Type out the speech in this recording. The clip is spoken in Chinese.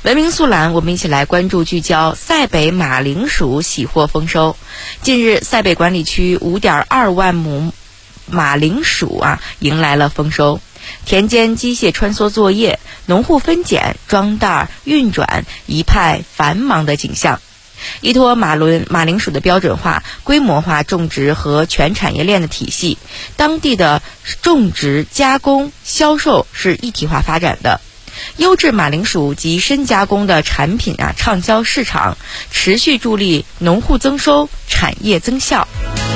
文明速览，我们一起来关注聚焦塞北马铃薯喜获丰收。近日，塞北管理区5.2万亩马铃薯迎来了丰收。田间机械穿梭作业，农户分拣、装袋、运转，一派繁忙的景象。依托马铃薯的标准化、规模化种植和全产业链的体系，当地的种植、加工、销售是一体化发展的。优质马铃薯及深加工的产品畅销市场，持续助力农户增收、产业增效。